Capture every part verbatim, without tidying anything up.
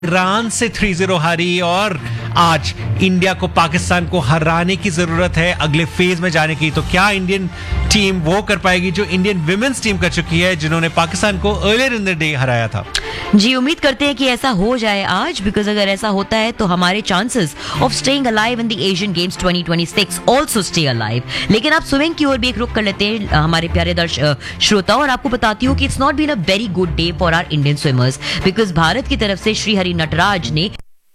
Iran से three zero हारी और आज इंडिया को पाकिस्तान को हराने की जरूरत है अगले फेज में जाने की। तो क्या इंडियन टीम वो कर पाएगी जो इंडियन विमेंस टीम कर चुकी है, जिन्होंने पाकिस्तान को अर्लियर इन द डे हराया था? जी, उम्मीद करते हैं कि ऐसा हो जाए आज, बिकॉज अगर ऐसा होता है तो हमारे chances of staying alive in the Asian games twenty twenty six also stay alive. लेकिन आप स्विमिंग की ओर भी एक रुख कर लेते हैं हमारे प्यारे दर्शक श्रोता, और आपको बताती हूँ कि it's not been a very good day for our Indian swimmers, because Bharat की तरफ से श्रीहरि नटराज ने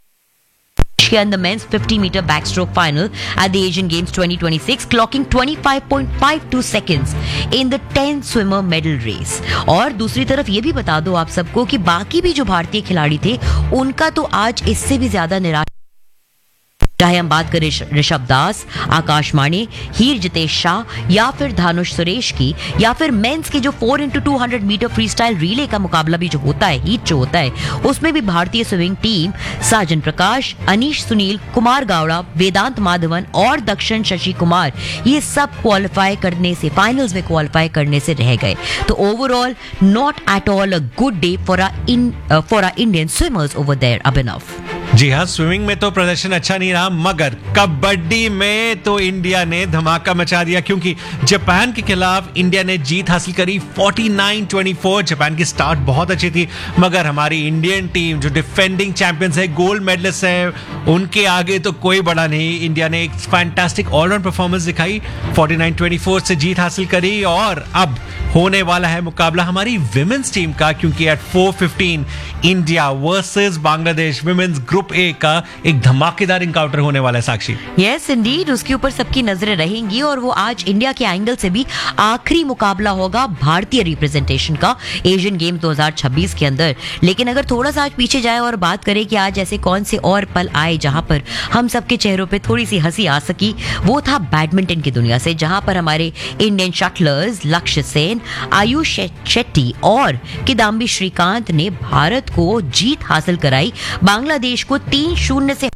in the men's fifty meter backstroke final at the Asian Games twenty twenty-six, clocking twenty-five point five two seconds in the ten swimmer medal race। और दूसरी तरफ ये भी बता दो आप सबको कि बाकी भी जो भारतीय खिलाड़ी थे उनका तो आज इससे भी ज्यादा निराश, चाहे हम बात करें ऋषभ दास, आकाश माने, हीर जितेश शाह या फिर धानुष सुरेश की, या फिर मेंस के जो four into two hundred metre free style relay का मुकाबला भी जो होता है, हीट जो होता है, उसमें भी भारतीय स्विमिंग टीम साजन प्रकाश, अनीश सुनील, कुमार गावड़ा, वेदांत माधवन और दक्षिण शशि कुमार ये सब क्वालिफाई करने से, फाइनल्स में क्वालिफाई करने से रह गए। तो overall not at all a good day for our in for our Indian swimmers over there. Abhinav ji हाँ, स्विमिंग में तो प्रदर्शन अच्छा नहीं रहा, मगर कबड्डी में तो इंडिया ने धमाका मचा दिया, क्योंकि जापान के खिलाफ इंडिया ने जीत हासिल करी forty nine twenty four. Japan की स्टार्ट बहुत अच्छी थी, मगर हमारी इंडियन टीम जो डिफेंडिंग चैंपियंस है, गोल्ड मेडलिस्ट है, उनके आगे तो कोई बड़ा नहीं। इंडिया ने एक फैंटास्टिक ऑलराउंड परफॉर्मेंस दिखाई, फोर्टी नाइन ट्वेंटी फोर से जीत हासिल करी। और अब होने वाला है मुकाबला हमारी विमेंस टीम का, क्योंकि eight four fifteen India versus Bangladesh women's group A का एक धमाकेदार इनकाउंटर होने वाला है। साक्षी, यस इंडीड, उसके ऊपर सबकी नजरें रहेंगी और वो आज इंडिया के एंगल से भी आखिरी मुकाबला होगा भारतीय रिप्रेजेंटेशन का एशियन गेम दो हज़ार छब्बीस के अंदर। लेकिन अगर थोड़ा सा आज पीछे जाए और बात करें कि आज ऐसे कौन से और पल आए जहां पर हम सबके चेहरों पे थोड़ी सी हंसी आ सकी, वो था बैडमिंटन की दुनिया से, जहां पर हमारे इंडियन शटलर्स लक्ष्य सेन, आयुष शेट्टी और किदाम्बी श्रीकांत ने भारत को जीत हासिल कराई। बांग्लादेश को तीन शून्य से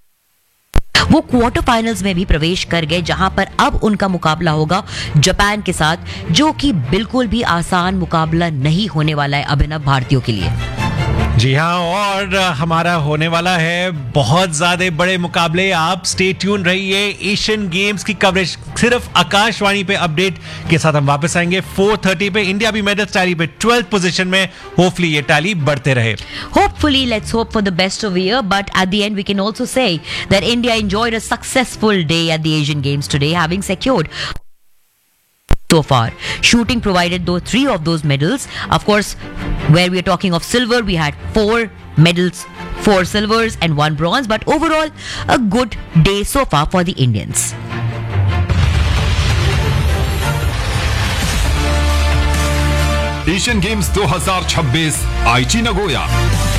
वो क्वार्टर फाइनल्स में भी प्रवेश कर गए, जहां पर अब उनका मुकाबला होगा जापान के साथ, जो कि बिल्कुल भी आसान मुकाबला नहीं होने वाला है अभिनव भारतीयों के लिए। जी हाँ, और हमारा होने वाला है बहुत ज्यादा बड़े मुकाबले। आप स्टे ट्यून रहिए, एशियन गेम्स की कवरेज सिर्फ आकाशवाणी पे अपडेट के साथ हम वापस आएंगे फोर थर्टी पे। इंडिया भी मेडल टैली पे ट्वेल्थ पोजीशन में, होपफुली ये टैली बढ़ते रहे। Hopefully, let's hope for the best of the year, but at the end we can also say that India enjoyed a successful day at the Asian Games today, having secured so far. Shooting provided those three of those medals. Of course, where we are talking of silver, we had four medals, four silvers and one bronze, but overall a good day so far for the Indians. Asian games दो हज़ार छब्बीस आईची Nagoya.